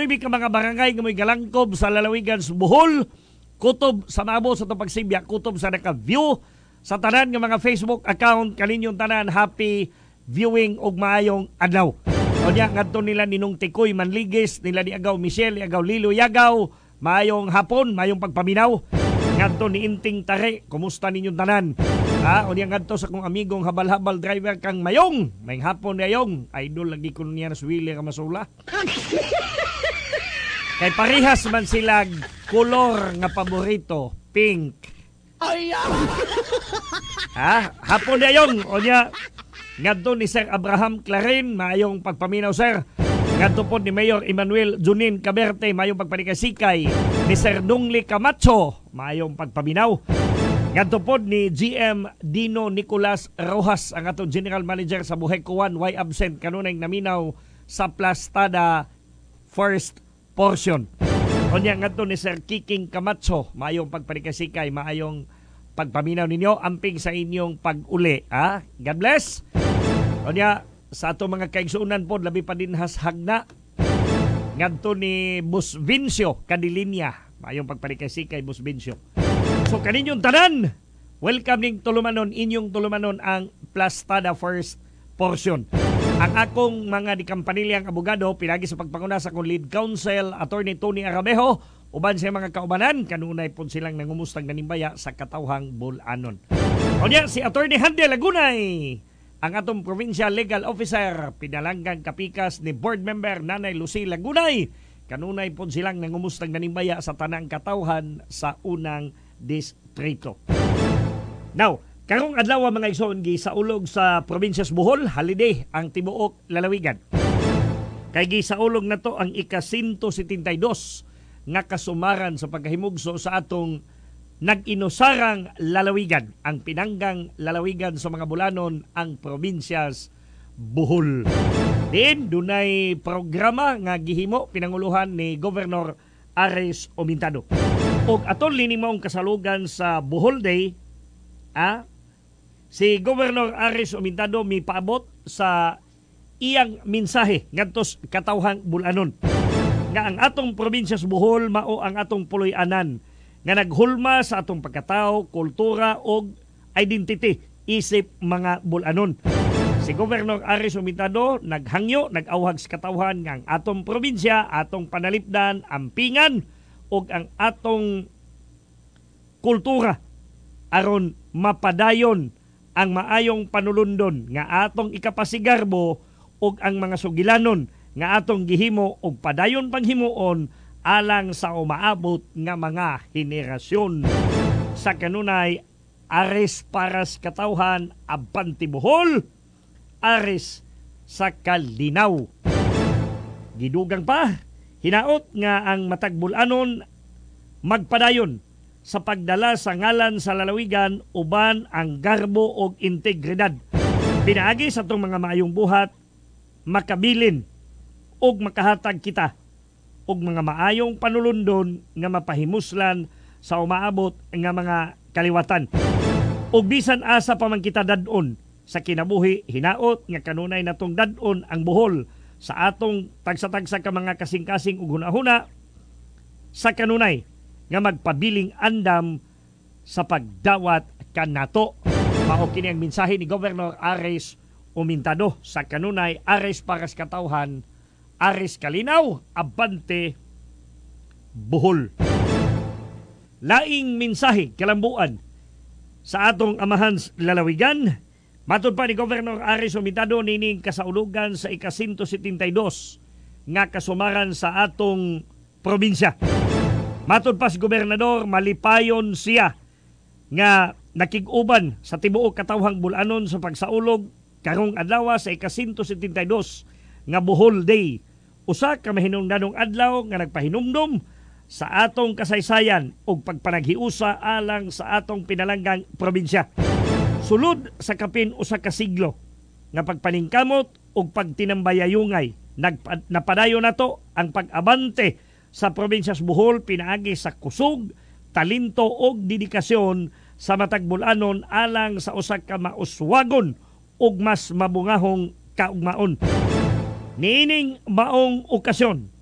9 ka mga barangay nga may galangkob sa lalawigan sa Bohol, kutob sa Mabo sa Tapagsibya, kutob sa naka-view sa tanan nga mga Facebook account kaninyong tanan. Happy viewing og maayong adlaw. O niya ngadto nila ninong Tikoy Manligis, nila ni Agaw Michelle, Agaw Lilo Yagaw, maayong hapon, maayong pagpaminaw. Ngadto ni Inting Tare, kumusta ninyong tanan? O niya ngadto sa kong amigong habal-habal driver kang Mayong, may hapon Mayong, idol lagi ko niya na suwili ka masula. Kay parihas man sila kolor nga paborito, pink. Hapon Mayong, o niya ngadto ni Sir Abraham Clarin, maayong pagpaminaw sir. Ngadto po ni Mayor Emmanuel Junin Caberte, maayong pagpanikasikay. Ni Sir Dungli Camacho, maayong pagpaminaw. Ngadto po ni GM Dino Nicolas Rojas, ang atong General Manager sa Buhekuan, why absent kanunay naminaw sa Plastada first portion. O niya ngadto ni Sir Kiking Camacho, maayong pagpanikasikay, maayong pagpaminaw ninyo, amping sa inyong pag-uli. God bless. O niya, sa ato mga kaigsuunan po, labi pa din hashag na. Ngadto ni Bus Vincio Cadilinya, mayong pagpanikasi kay Bus Vincio. So kaninyong tanan, welcome ning tulumanon, inyong tulumanon ang Plastada first portion. Ang akong mga dikampanilyang abogado, pinagi sa pagpanguna sa akong lead counsel, Attorney Tony Aramejo, uban sa mga kaubanan, kanunay po silang nangumustang nanimbaya sa katawhang Bulanon. O niya, si Attorney Hande Lagunay, ang atong Provincial Legal Officer, pinalanggang kapikas ni Board Member Nanay Lucy Lagunay, kanunay po silang nangumustang nanimbaya sa tanang katawhan sa unang distrito. Now, karong adlaw mga igsoon sa ulog sa Provincias Bohol, holiday ang tibuok lalawigan. Kay sa ulog na to ang ika-172 nga kasumaran sa pagkahimugso sa atong nag-inusarang lalawigan, ang pinanggang lalawigan sa mga Bulanon, ang Provincias Bohol. Din dunay programa nga gihimo pinanguluhan ni Governor Ares Omintado. Og atol linimong kasalugan sa Bohol Day, si Governor Ares Omintado mipaabot sa iyang mensahe ngadtos katawhang Bulanon nga ang atong Provincias Bohol mao ang atong puloy-anan nga naghulma sa atong pagkatao, kultura o identity isip mga Bulanon. Si Governor Ares Omintado naghangyo, nag-awhag sa katawhan nga ang atong probinsya, atong panalipdan, ampingan o ang atong kultura aron mapadayon ang maayong panulundon nga atong ikapasigarbo o ang mga sugilanon nga atong gihimo og padayon panghimuon alang sa umaabot nga mga henerasyon. Sa kanunay, Ares paras katawhan, abante Bohol, Ares sa Kalinaw. Gidugang pa, hinaot nga ang matag Bulanon magpadayon sa pagdala sa ngalan sa lalawigan uban ang garbo og integridad. Pinaagi sa itong mga maayong buhat, makabilin og makahatag kita og mga maayong panulundon nga mapahimuslan sa umaabot nga mga kaliwatan. Og bisan asa pa man kita dadon sa kinabuhi, hinaot nga kanunay natong dadon ang Bohol sa atong tagsa-tagsa ka mga kasing-kasing ug hunahuna sa kanunay nga magpabiling andam sa pagdawat kanato. Mao kini ang mensahe ni Governor Ares Omintado. Sa kanunay, Ares paras katawhan, Ares Kalinaw, abante Bohol. Laing mensahe kalambuan sa atong amahan lalawigan. Matod pa ni Governor Ares Omintado nining kasaulugan sa ika-172 nga kasumaran sa atong probinsya. Matod pa si Gobernador, malipayon siya nga nakig-uban sa tibuok katawhang Bulanon sa pagsaulog karong adlaw sa ika-172 nga Bohol Day. Usa ka mahinungdanong adlaw nga nagpahinumdom sa atong kasaysayan ug pagpanaghiusa alang sa atong pinalanggang probinsya. Sulod sa kapin usa ka siglo nga pagpaningkamot ug pagtinambayayungay, napadayon nato ang pag-abante sa Provincias Bohol pinaagi sa kusog, talento ug dedikasyon sa matag Bulanon alang sa usa ka mauswagon ug mas mabungahong kaugmaon. Niining maong okasyon,